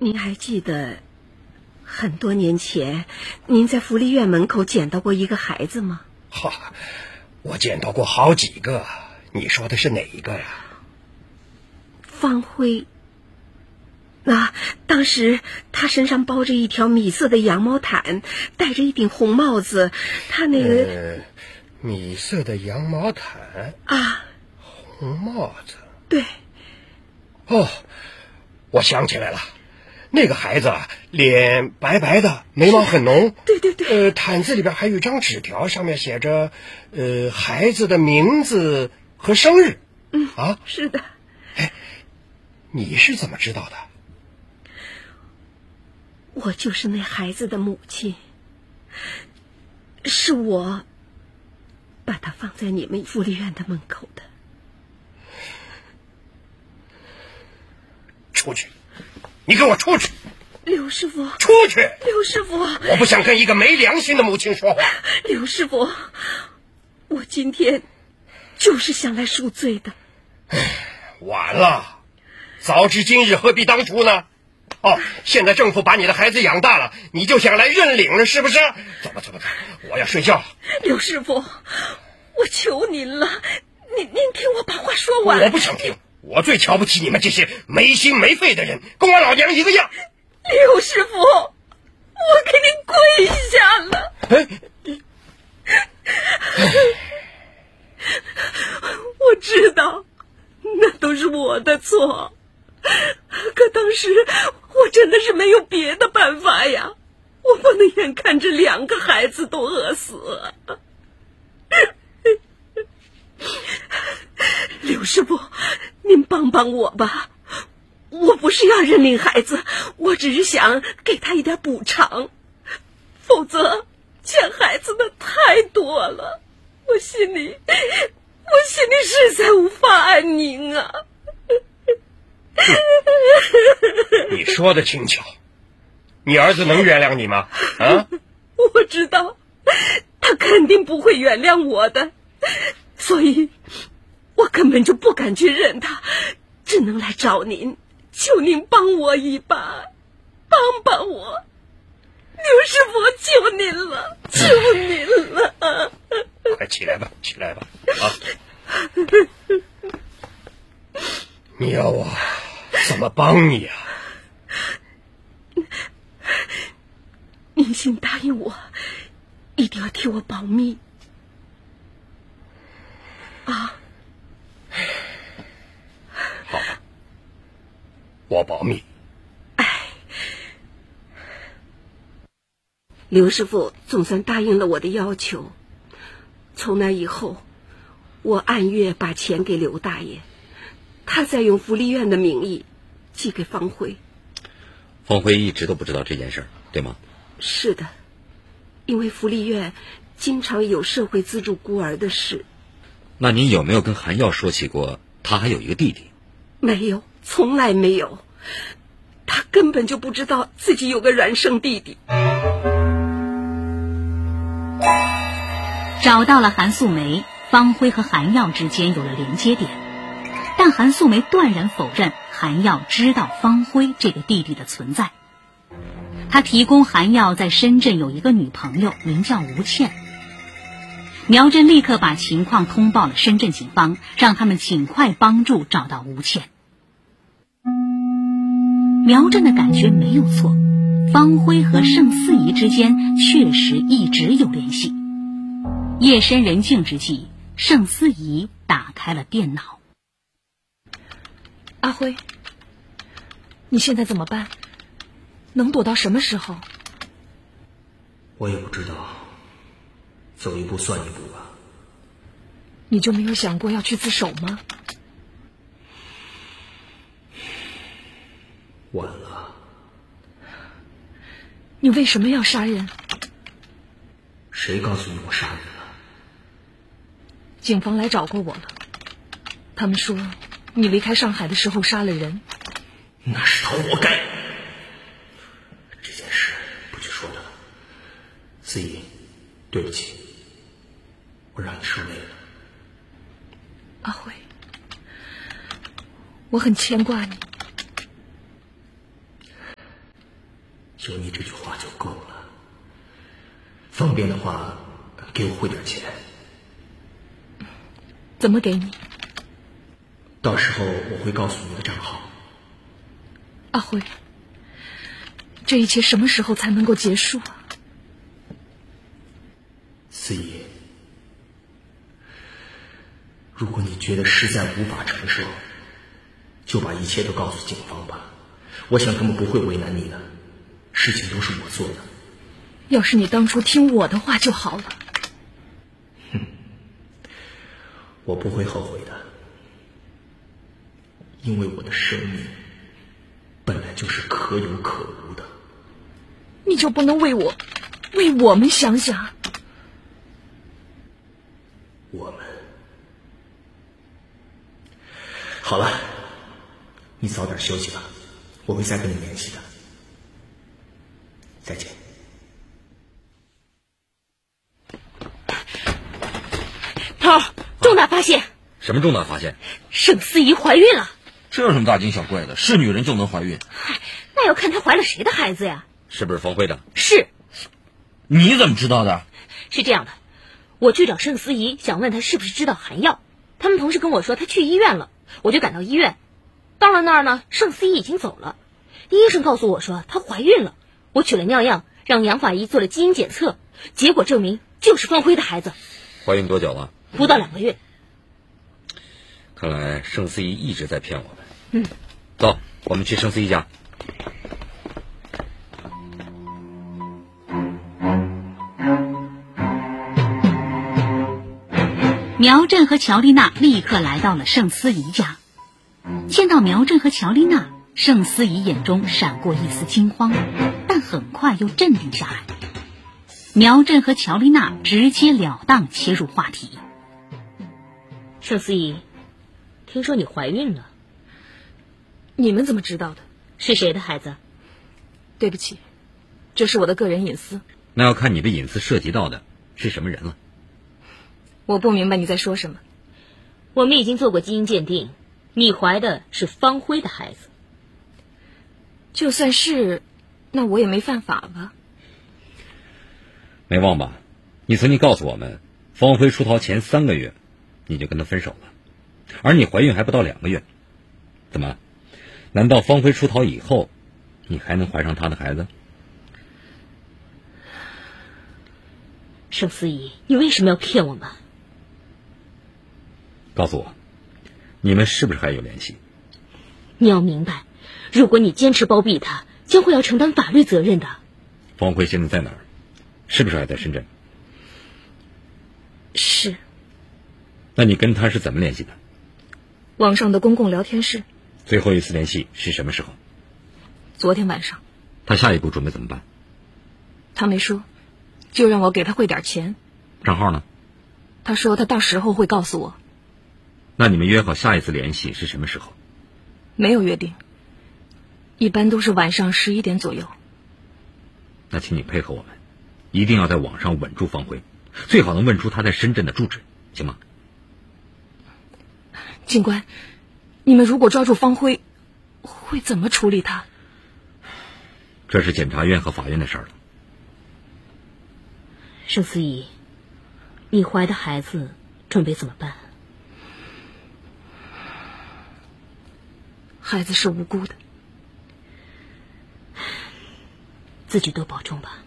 您还记得很多年前您在福利院门口捡到过一个孩子吗？ 哈，我捡到过好几个，你说的是哪一个呀？ 方辉。当时他身上包着一条米色的羊毛毯，戴着一顶红帽子，他那个米色的羊毛毯啊， 红帽子。 对。 哦，我想起来了，那个孩子脸白白的，眉毛很浓。 对对对。 毯子里边还有一张纸条，上面写着孩子的名字和生日。 是的。 哎，你是怎么知道的？ 我就是那孩子的母亲，是我把他放在你们福利院的门口的。 出去！你给我出去！ 刘师傅， 出去！ 刘师傅， 我不想跟一个没良心的母亲说话。 刘师傅，我今天就是想来赎罪的。 晚了，早知今日何必当初呢？现在政府把你的孩子养大了，你就想来认领了，是不是？走吧，我要睡觉了。 刘师傅，我求您了，您听我把话说完。 我不想听，我最瞧不起你们这些没心没肺的人，跟我老娘一个样。 刘师傅，我给您跪下了。我知道那都是我的错，可当时我真的是没有别的办法呀，我不能眼看着2个孩子都饿死。刘师傅，您帮帮我吧，我不是要认领孩子，我只是想给他一点补偿，否则欠孩子的太多了，我心里实在无法安宁啊。 你说的轻巧，你儿子能原谅你吗？ 我知道他肯定不会原谅我的，所以我根本就不敢去认他，只能来找您，求您帮我一把，帮帮我。刘师傅，求您了，求您了。 快起来吧，起来吧。你要我怎么帮你啊？ 您先答应我，一定要替我保密啊！ 好吧，我保密。 刘师傅总算答应了我的要求。从那以后，我按月把钱给刘大爷，他再用福利院的名义寄给方辉。 方辉一直都不知道这件事，对吗？ 是的，因为福利院经常有社会资助孤儿的事。 那你有没有跟韩耀说起过他还有一个弟弟？ 没有，从来没有。他根本就不知道自己有个孪生弟弟。 找到了韩素梅，方辉和韩耀之间有了连接点，但韩素梅断然否认韩耀知道方辉这个弟弟的存在。他提供韩耀在深圳有一个女朋友，名叫吴倩。苗真立刻把情况通报了深圳警方，让他们尽快帮助找到吴倩。苗真的感觉没有错，方辉和盛思怡之间确实一直有联系。夜深人静之际，盛思怡打开了电脑。 阿辉，你现在怎么办？能躲到什么时候？ 我也不知道，走一步算一步吧。 你就没有想过要去自首吗？ 晚了。 你为什么要杀人？ 谁告诉你我杀人了？ 警方来找过我了，他们说你离开上海的时候杀了人。 那是他活该。这件事不去说他了。思怡，对不起，我让你受累了。 阿辉，我很牵挂你。 就你这句话就够了。方便的话，给我汇点钱。 怎么给你？ 到时候我会告诉你的账号。 阿辉，这一切什么时候才能够结束啊？ 思怡，如果你觉得实在无法承受，就把一切都告诉警方吧。我想他们不会为难你的，事情都是我做的。 要是你当初听我的话就好了。 我不会后悔的，因为我的生命本来就是可有可无的。 你就不能为我们想想？ 我们好了，你早点休息吧，我会再跟你联系的。再见。 头，重大发现！ 什么重大发现？ 盛思怡怀孕了。 这有什么大惊小怪的？是女人就能怀孕？ 嗨，那要看她怀了谁的孩子呀？ 是不是方辉的？ 是。 你怎么知道的？ 是这样的，我去找盛思怡，想问她是不是知道韩耀。他们同事跟我说她去医院了，我就赶到医院。到了那儿呢，盛思怡已经走了。医生告诉我说她怀孕了，我取了尿样，让杨法医做了基因检测，结果证明就是方辉的孩子。 怀孕多久了？ 不到2个月。 看来盛思怡一直在骗我们。走，我们去盛思怡家。 苗振和乔丽娜立刻来到了盛思怡家。见到苗振和乔丽娜，盛思怡眼中闪过一丝惊慌，但很快又镇定下来。苗振和乔丽娜直截了当切入话题。 盛思怡，听说你怀孕了。 你们怎么知道的？ 是谁的孩子？ 对不起，这是我的个人隐私。 那要看你的隐私涉及到的是什么人了。 我不明白你在说什么。 我们已经做过基因鉴定，你怀的是方辉的孩子。 就算是，那我也没犯法吧？ 没忘吧？你曾经告诉我们，方辉出逃前3个月，你就跟他分手了，而你怀孕还不到2个月。怎么？难道方辉出逃以后，你还能怀上他的孩子？ 盛思怡，你为什么要骗我们？ 告诉我，你们是不是还有联系？ 你要明白，如果你坚持包庇他，将会要承担法律责任的。 方辉现在在哪儿？是不是还在深圳？ 是。 那你跟他是怎么联系的？ 网上的公共聊天室。 最后一次联系是什么时候？ 昨天晚上。 他下一步准备怎么办？ 他没说，就让我给他汇点钱。 账号呢？ 他说他到时候会告诉我。 那你们约好下一次联系是什么时候？ 没有约定，一般都是晚上11点左右。 那请你配合我们，一定要在网上稳住方辉，最好能问出他在深圳的住址，行吗？ 警官，你们如果抓住方辉，会怎么处理他？ 这是检察院和法院的事儿了。 盛思怡，你怀的孩子准备怎么办？ 孩子是无辜的， 自己多保重吧。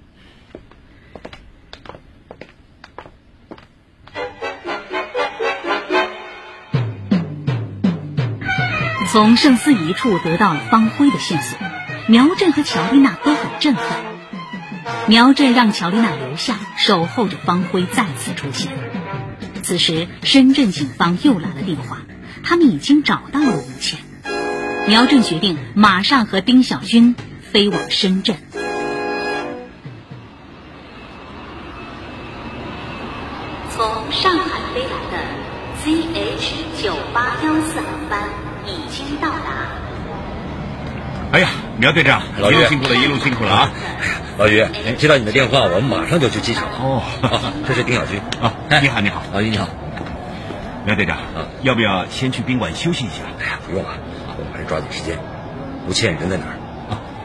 从盛思怡处得到了方辉的线索，苗振和乔丽娜都很振奋。苗振让乔丽娜留下，守候着方辉再次出现。此时，深圳警方又来了电话，他们已经找到了吴倩。苗振决定马上和丁小军飞往深圳。从上海飞来的 CH9814航班已经到达。 哎呀，苗队长， 老于一路辛苦了，一路辛苦了啊！ 老于，接到你的电话，我们马上就去机场了。 哦， 这是丁小军啊，你好，你好， 老于你好。 苗队长，要不要先去宾馆休息一下？ 哎呀，不用了，我们还是抓紧时间。吴倩人在哪儿？